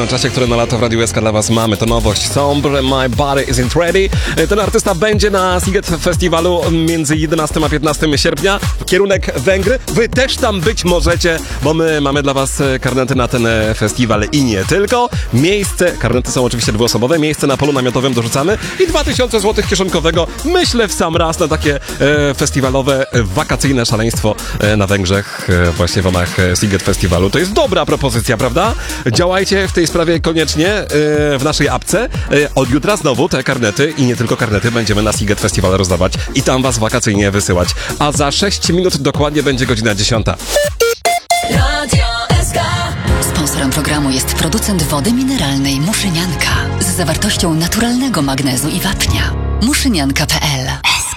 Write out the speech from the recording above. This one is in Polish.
jedynym czasie, który na lato w Radiu SK dla was mamy. To nowość Sombre, My Body Isn't Ready. Ten artysta będzie na Sziget Festiwalu między 11 a 15 sierpnia. Kierunek Węgry. Wy też tam być możecie, bo my mamy dla was karnety na ten festiwal i nie tylko. Miejsce, karnety są oczywiście dwuosobowe, miejsce na polu namiotowym dorzucamy i 2000 zł kieszonkowego, myślę, w sam raz na takie festiwalowe, wakacyjne szaleństwo na Węgrzech właśnie w ramach Sziget Festiwalu. To jest dobra propozycja, prawda? Działajcie w tej sprawie koniecznie w naszej apce. Od jutra znowu te karnety i nie tylko karnety będziemy na Sziget Festival rozdawać i tam was wakacyjnie wysyłać. A za 6 minut dokładnie będzie godzina 10. Radio SK. Sponsorem programu jest producent wody mineralnej Muszynianka z zawartością naturalnego magnezu i wapnia. Muszynianka.pl